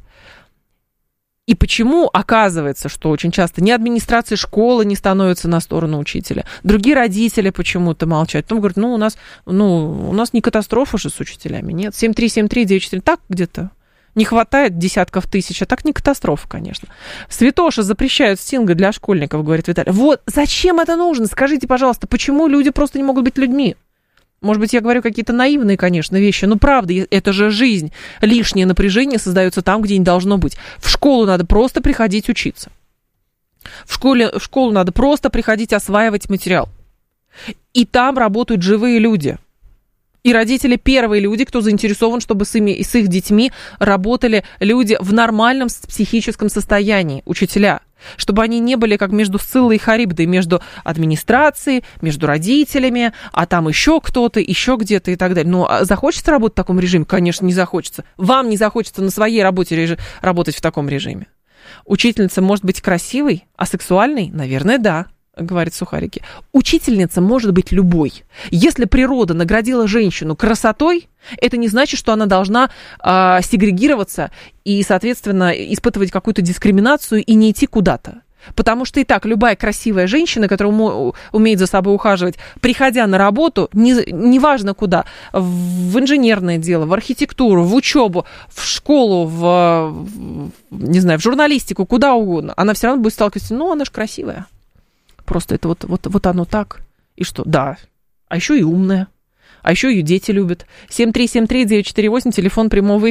И почему оказывается, что очень часто ни администрация школы не становится на сторону учителя, другие родители почему-то молчат. Потом говорят, ну, у нас, ну, у нас не катастрофа же с учителями, нет. семь три семь три девять четыре, так где-то. Не хватает десятков тысяч, а так не катастрофа, конечно. Святоши запрещают стинга для школьников, говорит Виталий. Вот зачем это нужно? Скажите, пожалуйста, почему люди просто не могут быть людьми? Может быть, я говорю какие-то наивные, конечно, вещи, но правда, это же жизнь. Лишнее напряжение создается там, где не должно быть. В школу надо просто приходить учиться. В, школе, в школу надо просто приходить осваивать материал. И там работают живые люди. И родители первые люди, кто заинтересован, чтобы с, ими, с их детьми работали люди в нормальном психическом состоянии, учителя. Чтобы они не были как между Сциллой и Харибдой, между администрацией, между родителями, а там еще кто-то, еще где-то и так далее. Ну, захочется работать в таком режиме? Конечно, не захочется. Вам не захочется на своей работе реж... работать в таком режиме. Учительница может быть красивой, а сексуальной? Наверное, да. Говорит Сухарики. Учительница может быть любой. Если природа наградила женщину красотой, это не значит, что она должна э, сегрегироваться и, соответственно, испытывать какую-то дискриминацию и не идти куда-то. Потому что и так любая красивая женщина, которая умо- умеет за собой ухаживать, приходя на работу, не, неважно куда, в инженерное дело, в архитектуру, в учебу, в школу, в, в, не знаю, в журналистику, куда угодно, она все равно будет сталкиваться, ну, она же красивая. Просто это вот, вот, вот оно так. И что? Да. А еще и умная. А еще ее дети любят. семь три семь три девять четыре восемь, телефон прямого